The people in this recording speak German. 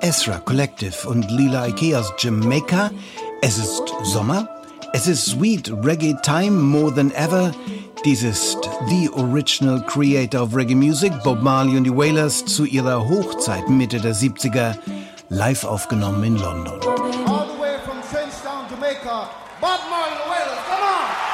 Ezra Collective und Lila Ike aus Jamaica. Es ist Sommer. Es ist Sweet Reggae Time more than ever. Dies ist The Original Creator of Reggae Music, Bob Marley und die Wailers, zu ihrer Hochzeit Mitte der 70er, live aufgenommen in London. All the way from Trenchtown, Jamaica, Bob Marley and the Wailers, come on!